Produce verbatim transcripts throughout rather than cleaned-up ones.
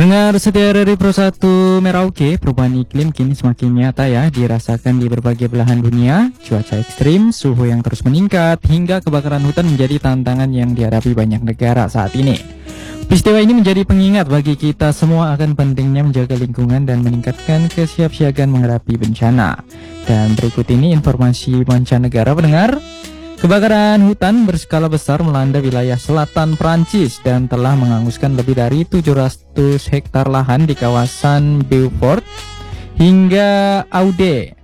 Pendengar setia dari Pro satu Merauke, perubahan iklim kini semakin nyata ya dirasakan di berbagai belahan dunia. Cuaca ekstrim, suhu yang terus meningkat, hingga kebakaran hutan menjadi tantangan yang dihadapi banyak negara saat ini. Peristiwa ini menjadi pengingat bagi kita semua akan pentingnya menjaga lingkungan dan meningkatkan kesiapsiagaan menghadapi bencana. Dan berikut ini informasi mancanegara pendengar. Kebakaran hutan berskala besar melanda wilayah selatan Prancis dan telah menghanguskan lebih dari tujuh ratus hektar lahan di kawasan Beaufort hingga Aude.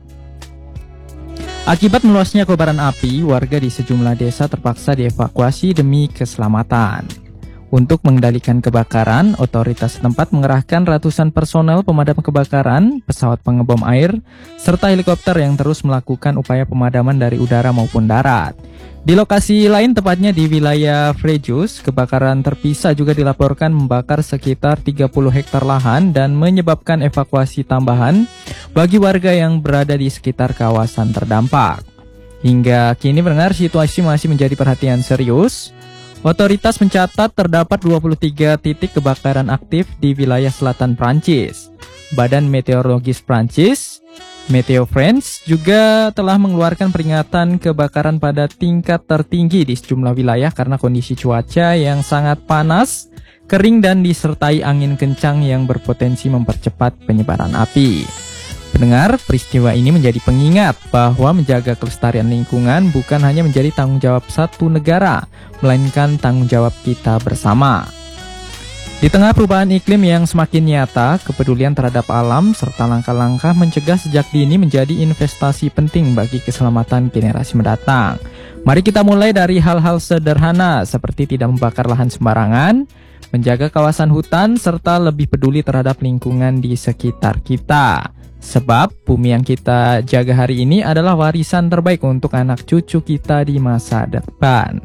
Akibat meluasnya kobaran api, warga di sejumlah desa terpaksa dievakuasi demi keselamatan. Untuk mengendalikan kebakaran, otoritas setempat mengerahkan ratusan personel pemadam kebakaran, pesawat pengebom air, serta helikopter yang terus melakukan upaya pemadaman dari udara maupun darat. Di lokasi lain, tepatnya di wilayah Frejus, kebakaran terpisah juga dilaporkan membakar sekitar tiga puluh hektar lahan dan menyebabkan evakuasi tambahan bagi warga yang berada di sekitar kawasan terdampak. Hingga kini pendengar, situasi masih menjadi perhatian serius. Otoritas mencatat terdapat dua puluh tiga titik kebakaran aktif di wilayah selatan Prancis. Badan Meteorologis Prancis, Meteo France, juga telah mengeluarkan peringatan kebakaran pada tingkat tertinggi di sejumlah wilayah karena kondisi cuaca yang sangat panas, kering, dan disertai angin kencang yang berpotensi mempercepat penyebaran api. Pendengar, peristiwa ini menjadi pengingat bahwa menjaga kelestarian lingkungan bukan hanya menjadi tanggung jawab satu negara, melainkan tanggung jawab kita bersama. Di tengah perubahan iklim yang semakin nyata, kepedulian terhadap alam serta langkah-langkah mencegah sejak dini menjadi investasi penting bagi keselamatan generasi mendatang. Mari kita mulai dari hal-hal sederhana seperti tidak membakar lahan sembarangan, menjaga kawasan hutan, serta lebih peduli terhadap lingkungan di sekitar kita. Sebab bumi yang kita jaga hari ini adalah warisan terbaik untuk anak cucu kita di masa depan.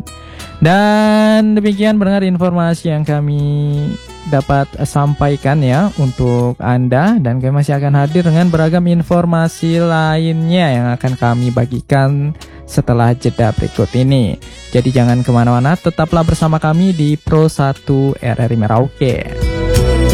Dan demikian pendengar informasi yang kami dapat sampaikan ya untuk Anda. Dan kami masih akan hadir dengan beragam informasi lainnya yang akan kami bagikan setelah jeda berikut ini. Jadi jangan kemana-mana, tetaplah bersama kami di Pro satu R R I Merauke.